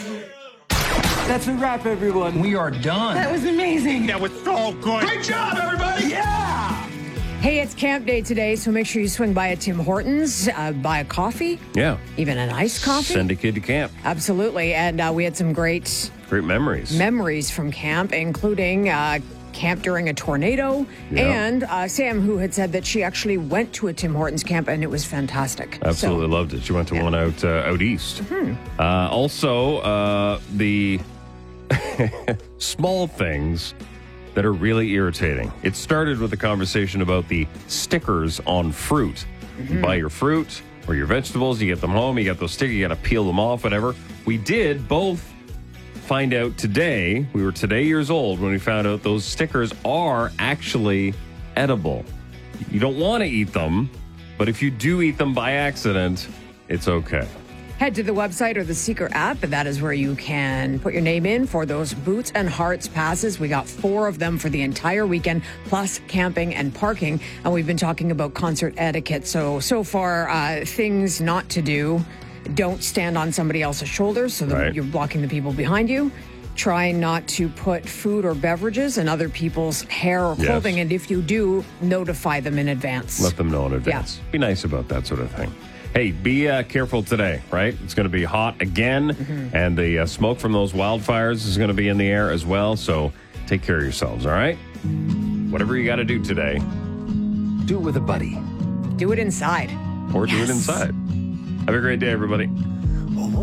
That's a wrap, everyone. We are done. That was amazing. That was so good. Great job, everybody. Yeah! Hey, it's camp day today, so make sure you swing by a Tim Hortons, buy a coffee. Yeah. Even an iced coffee. Send a kid to camp. Absolutely. And we had some great memories from camp, including camp during a tornado. Yeah. And Sam, who had said that she actually went to a Tim Hortons camp and it was fantastic. Absolutely loved it. She went to one out east. Also, the small things that are really irritating. It started with a conversation about the stickers on fruit. You buy your fruit or your vegetables, you get them home, you get those stickers, you got to peel them off, whatever. We did both find out today, we were today years old when we found out those stickers are actually edible. You don't want to eat them, but if you do eat them by accident, it's okay. Head to the website or the Seeker app, and that is where you can put your name in for those Boots and Hearts passes. We got 4 of them for the entire weekend, plus camping and parking. And we've been talking about concert etiquette. So far, things not to do. Don't stand on somebody else's shoulders so that you're blocking the people behind you. Try not to put food or beverages in other people's hair or clothing. Yes. And if you do, notify them in advance. Let them know in advance. Yeah. Be nice about that sort of thing. Hey, be careful today, right? It's going to be hot again, and the smoke from those wildfires is going to be in the air as well, so take care of yourselves, all right? Whatever you got to do today, do it with a buddy. Do it inside. Or do it inside. Have a great day, everybody.